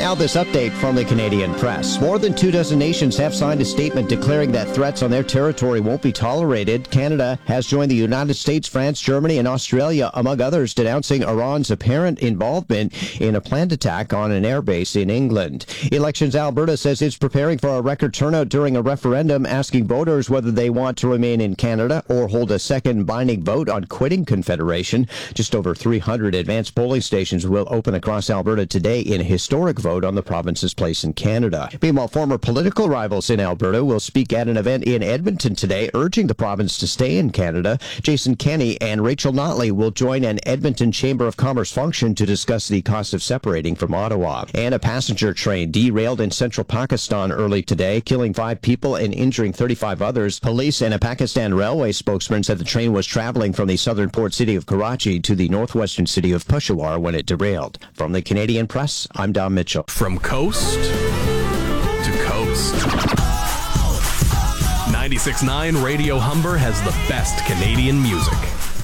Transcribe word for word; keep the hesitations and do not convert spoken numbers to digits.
Now this update from the Canadian Press. More than two dozen nations have signed a statement declaring that threats on their territory won't be tolerated. Canada has joined the United States, France, Germany, and Australia, among others, denouncing Iran's apparent involvement in a planned attack on an airbase in England. Elections Alberta says it's preparing for a record turnout during a referendum asking voters whether they want to remain in Canada or hold a second binding vote on quitting Confederation. Just over three hundred advanced polling stations will open across Alberta today in a historic vote on the province's place in Canada. Meanwhile, former political rivals in Alberta will speak at an event in Edmonton today, urging the province to stay in Canada. Jason Kenney and Rachel Notley will join an Edmonton Chamber of Commerce function to discuss the cost of separating from Ottawa. And a passenger train derailed in central Pakistan early today, killing five people and injuring thirty-five others. Police and a Pakistan railway spokesman said the train was traveling from the southern port city of Karachi to the northwestern city of Peshawar when it derailed. From the Canadian Press, I'm Don Mitchell. From coast to coast. ninety-six point nine Radio Humber has the best Canadian music.